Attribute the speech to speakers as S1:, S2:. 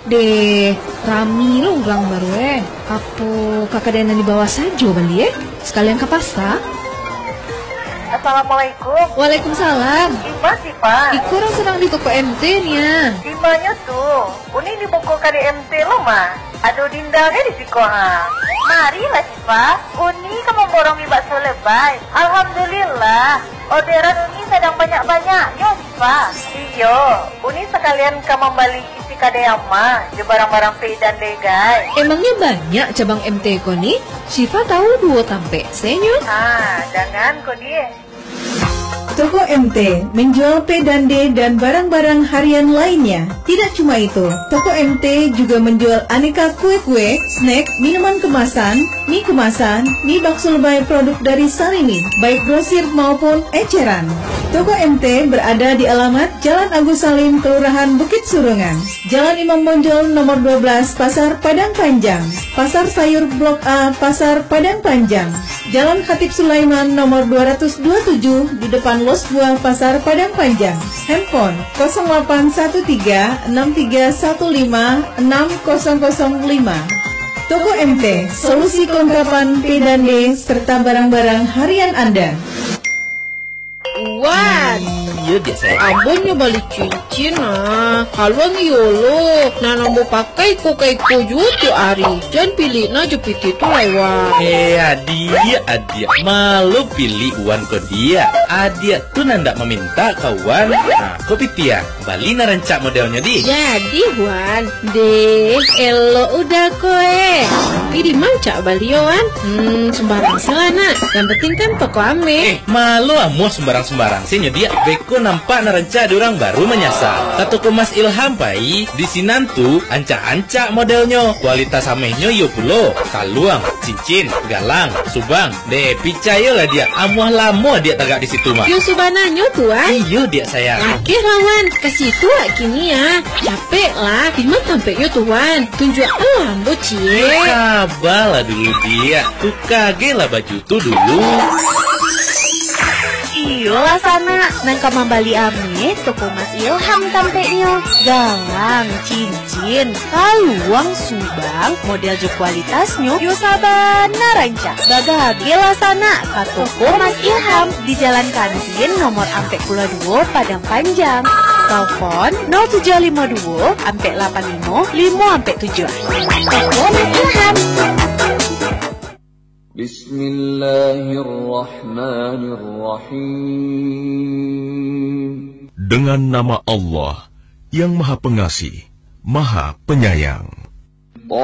S1: Deh, rami lo orang baru Apa kakak dena di bawah saja bali sekalian ke pasta.
S2: Assalamualaikum.
S1: Waalaikumsalam.
S2: Ima sih Pak.
S1: Iku orang sedang di toko MT nya.
S2: Imanya tuh, uni di buku KDMT lo mah. Aduh dindangnya di sikoha. Marilah sih Pak. Uni kamu borong di bakso lebay. Alhamdulillah. Orderan uni sedang banyak-banyaknya sih Pak. Iyo, uni sekalian kamu balik isi kadeyama. Je barang-barang pay dan legay.
S1: Emangnya banyak cabang MT ko nih? Syifa tahu 2 tampe senyo.
S2: Jangan kok dia.
S3: Toko MT menjual P dan D dan barang-barang harian lainnya. Tidak cuma itu, Toko MT juga menjual aneka kue-kue, snack, minuman kemasan, mie bakso lebay produk dari Sarimi, baik grosir maupun eceran. Toko MT berada di alamat Jalan Agus Salim, Kelurahan Bukit Surungan, Jalan Imam Bonjol nomor 12, Pasar Padang Panjang, Pasar Sayur Blok A, Pasar Padang Panjang, Jalan Khatib Sulaiman nomor 227 di depan Los Buah, Pasar Padang Panjang. Handphone 0813 6315 6005. Toko MT, solusi kelengkapan P dan D serta barang-barang harian Anda.
S1: Wan,
S4: Iya dia saya.
S1: abonnya balik cincin Halwang yolo, nanambo pakai ko jutu ari. Jangan pilih na jepit itu lewat.
S4: Adia malu pilih uan ko dia. Adia tuh nanda meminta kawan. Nah, kopi tia, bali na rancak modelnya di.
S1: Jadi Wan, deh, elo udah koe. Pilih manca balioan. Sembarang selana. Yang penting kan toko ame.
S4: Malu amuah sembarang sih dia. Beko nampak naranca ada orang baru menyasar. Kata Mas Ilham pai di sinantu anca-anca modelnya. Kualitas amehnya yo pulo, kaluang, cincin, galang, subang. Deh picayo lah dia. Amuah lama dia tagak di situ mah.
S1: Yo subananyo tuan.
S4: Iyo dia sayang.
S1: Oke rawan, kasih tua kini ya. Capek lah, di mana tampaknya tuan. Tunjuk alam cie.
S4: Kabalah dulu dia. Tuh kage lah baju tuh dulu.
S2: Iyalah sana, nangka mambali ame, toko Mas Ilham tampeknya. Galang, cincin, kaluang, subang, model jo kualitasnya. Yo sabana ranca, bagage lah sana, ka toko Mas Ilham di Jalan Kantin nomor ampek 2 Padang Panjang. Telepon 0752 ampek 85 5 ampek 7. Toko Mas Ilham.
S5: Bismillahirrahmanirrahim. Dengan nama Allah yang Maha Pengasih, Maha Penyayang.